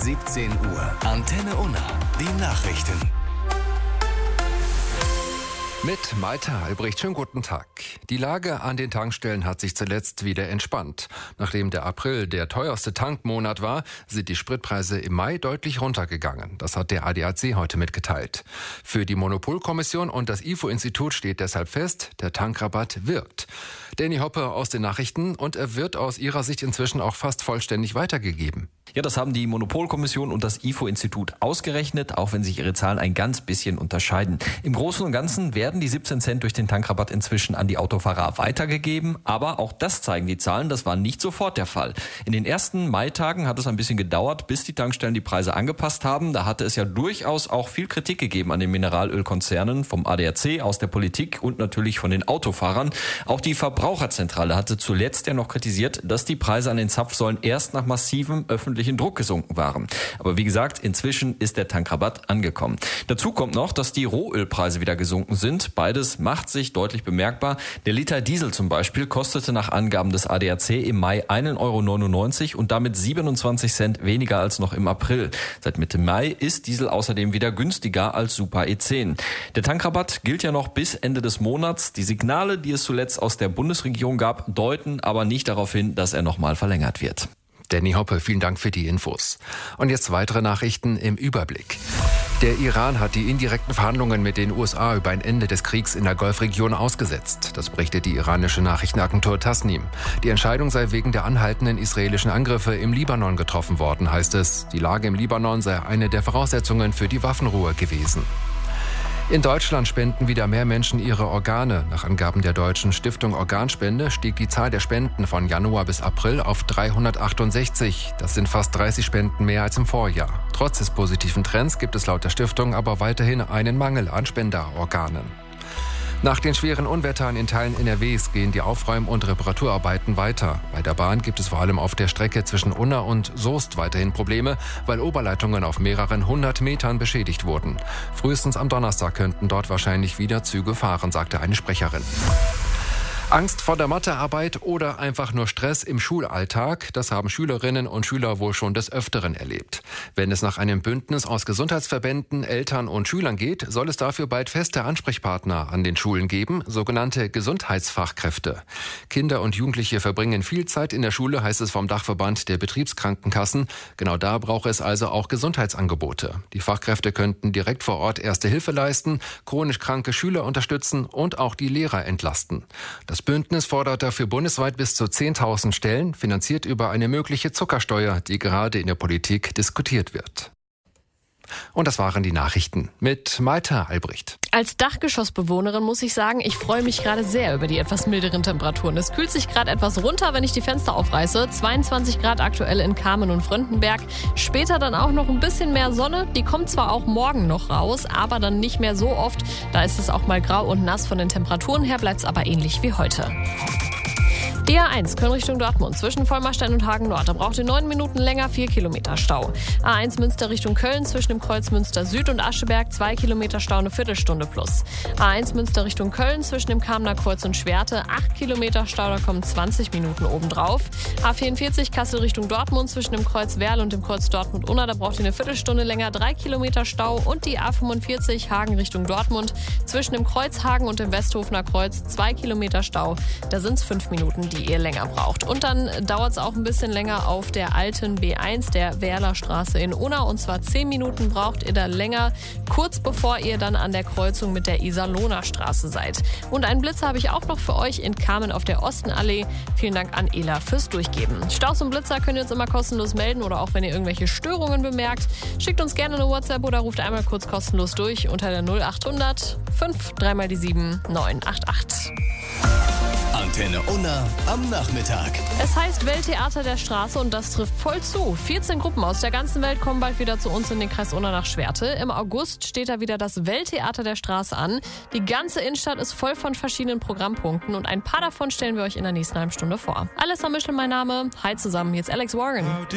17 Uhr. Antenne Unna. Die Nachrichten. Mit Malte Albrecht, schönen guten Tag. Die Lage an den Tankstellen hat sich zuletzt wieder entspannt. Nachdem der April der teuerste Tankmonat war, sind die Spritpreise im Mai deutlich runtergegangen. Das hat der ADAC heute mitgeteilt. Für die Monopolkommission und das IFO-Institut steht deshalb fest, der Tankrabatt wirkt. Danny Hoppe aus den Nachrichten, und er wird aus Ihrer Sicht inzwischen auch fast vollständig weitergegeben. Ja, das haben die Monopolkommission und das IFO-Institut ausgerechnet, auch wenn sich ihre Zahlen ein ganz bisschen unterscheiden. Im Großen und Ganzen werden die 17 Cent durch den Tankrabatt inzwischen an die Autofahrer weitergegeben. Aber auch das zeigen die Zahlen, das war nicht sofort der Fall. In den ersten Maitagen hat es ein bisschen gedauert, bis die Tankstellen die Preise angepasst haben. Da hatte es ja durchaus auch viel Kritik gegeben an den Mineralölkonzernen, vom ADAC, aus der Politik und natürlich von den Autofahrern. Auch die Verbraucherzentrale hatte zuletzt ja noch kritisiert, dass die Preise an den Zapfsäulen erst nach massivem öffentlichen Druck gesunken waren. Aber wie gesagt, inzwischen ist der Tankrabatt angekommen. Dazu kommt noch, dass die Rohölpreise wieder gesunken sind. Beides macht sich deutlich bemerkbar. Der Liter Diesel zum Beispiel kostete nach Angaben des ADAC im Mai 1,99 € und damit 27 Cent weniger als noch im April. Seit Mitte Mai ist Diesel außerdem wieder günstiger als Super E10. Der Tankrabatt gilt ja noch bis Ende des Monats. Die Signale, die es zuletzt aus der Bundesregierung gab, deuten aber nicht darauf hin, dass er nochmal verlängert wird. Danny Hoppe, vielen Dank für die Infos. Und jetzt weitere Nachrichten im Überblick. Der Iran hat die indirekten Verhandlungen mit den USA über ein Ende des Kriegs in der Golfregion ausgesetzt. Das berichtet die iranische Nachrichtenagentur Tasnim. Die Entscheidung sei wegen der anhaltenden israelischen Angriffe im Libanon getroffen worden, heißt es. Die Lage im Libanon sei eine der Voraussetzungen für die Waffenruhe gewesen. In Deutschland spenden wieder mehr Menschen ihre Organe. Nach Angaben der Deutschen Stiftung Organspende stieg die Zahl der Spenden von Januar bis April auf 368. Das sind fast 30 Spenden mehr als im Vorjahr. Trotz des positiven Trends gibt es laut der Stiftung aber weiterhin einen Mangel an Spenderorganen. Nach den schweren Unwettern in Teilen NRWs gehen die Aufräum- und Reparaturarbeiten weiter. Bei der Bahn gibt es vor allem auf der Strecke zwischen Unna und Soest weiterhin Probleme, weil Oberleitungen auf mehreren 100 Metern beschädigt wurden. Frühestens am Donnerstag könnten dort wahrscheinlich wieder Züge fahren, sagte eine Sprecherin. Angst vor der Mathearbeit oder einfach nur Stress im Schulalltag, das haben Schülerinnen und Schüler wohl schon des Öfteren erlebt. Wenn es nach einem Bündnis aus Gesundheitsverbänden, Eltern und Schülern geht, soll es dafür bald feste Ansprechpartner an den Schulen geben, sogenannte Gesundheitsfachkräfte. Kinder und Jugendliche verbringen viel Zeit in der Schule, heißt es vom Dachverband der Betriebskrankenkassen. Genau da braucht es also auch Gesundheitsangebote. Die Fachkräfte könnten direkt vor Ort Erste Hilfe leisten, chronisch kranke Schüler unterstützen und auch die Lehrer entlasten. Das Bündnis fordert dafür bundesweit bis zu 10.000 Stellen, finanziert über eine mögliche Zuckersteuer, die gerade in der Politik diskutiert wird. Und das waren die Nachrichten mit Malte Albrecht. Als Dachgeschossbewohnerin muss ich sagen, ich freue mich gerade sehr über die etwas milderen Temperaturen. Es kühlt sich gerade etwas runter, wenn ich die Fenster aufreiße. 22 Grad aktuell in Kamen und Fröndenberg. Später dann auch noch ein bisschen mehr Sonne. Die kommt zwar auch morgen noch raus, aber dann nicht mehr so oft. Da ist es auch mal grau und nass. Von den Temperaturen her bleibt es aber ähnlich wie heute. Die A1 Köln Richtung Dortmund zwischen Vollmarstein und Hagen Nord. Da braucht ihr 9 Minuten länger, 4 Kilometer Stau. A1 Münster Richtung Köln zwischen dem Kreuz Münster Süd und Ascheberg 2 Kilometer Stau, eine Viertelstunde plus. A1 Münster Richtung Köln zwischen dem Kamener Kreuz und Schwerte 8 Kilometer Stau, da kommen 20 Minuten obendrauf. A44 Kassel Richtung Dortmund zwischen dem Kreuz Werl und dem Kreuz Dortmund-Unna, da braucht ihr eine Viertelstunde länger, 3 Kilometer Stau. Und die A45 Hagen Richtung Dortmund zwischen dem Kreuz Hagen und dem Westhofener Kreuz 2 Kilometer Stau, da sind es 5 Minuten, die ihr länger braucht. Und dann dauert es auch ein bisschen länger auf der alten B1, der Werlerstraße in Unna. Und zwar 10 Minuten braucht ihr da länger, kurz bevor ihr dann an der Kreuzung mit der Iserlohner Straße seid. Und einen Blitzer habe ich auch noch für euch in Kamen auf der Ostenallee. Vielen Dank an Ela fürs Durchgeben. Staus und Blitzer könnt ihr uns immer kostenlos melden oder auch wenn ihr irgendwelche Störungen bemerkt, schickt uns gerne eine WhatsApp oder ruft einmal kurz kostenlos durch unter der 0800 5 3 mal die 7 988. Antenne Unna am Nachmittag. Es heißt Welttheater der Straße und das trifft voll zu. 14 Gruppen aus der ganzen Welt kommen bald wieder zu uns in den Kreis Unna nach Schwerte. Im August steht da wieder das Welttheater der Straße an. Die ganze Innenstadt ist voll von verschiedenen Programmpunkten und ein paar davon stellen wir euch in der nächsten halben Stunde vor. Alessa Mischel mein Name. Hi zusammen, hier ist Alex Warren.